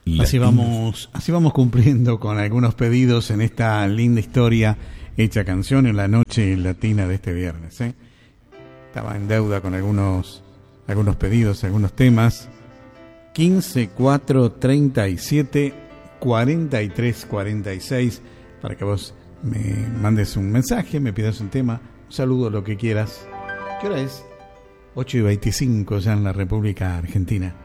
Así vamos cumpliendo con algunos pedidos en esta linda historia hecha canción en la noche latina de este viernes, ¿eh? Estaba en deuda con algunos pedidos, algunos temas. 15 4 37 43 46 para que vos me mandes un mensaje, me pidas un tema, un saludo, lo que quieras. ¿Qué hora es? 8:25 ya en la República Argentina.